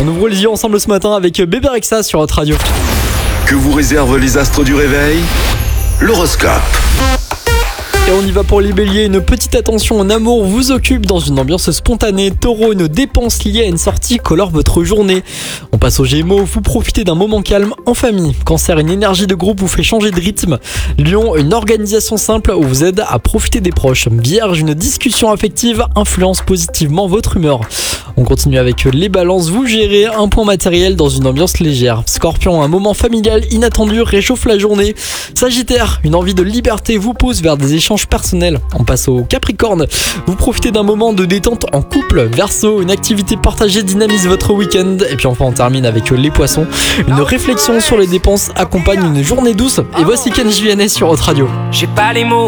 ouvre les yeux ensemble ce matin avec Bébé Rexha sur votre radio. Que vous réservent les astres du réveil? L'horoscope. Et on y va pour les béliers, une petite attention en amour vous occupe dans une ambiance spontanée. Taureau, une dépense liée à une sortie colore votre journée. On passe aux gémeaux, vous profitez d'un moment calme en famille. Cancer, une énergie de groupe vous fait changer de rythme. Lion, une organisation simple vous aide à profiter des proches. Vierge, une discussion affective influence positivement votre humeur. On continue avec les balances, vous gérez un point matériel dans une ambiance légère. Scorpion, un moment familial inattendu réchauffe la journée. Sagittaire, une envie de liberté vous pousse vers des échanges personnels. On passe au Capricorne, vous profitez d'un moment de détente en couple. Verseau, une activité partagée dynamise votre week-end. Et puis enfin on termine avec les poissons, une réflexion sur les dépenses accompagne une journée douce. Et voici Kenji Vianney sur votre radio. J'ai pas les mots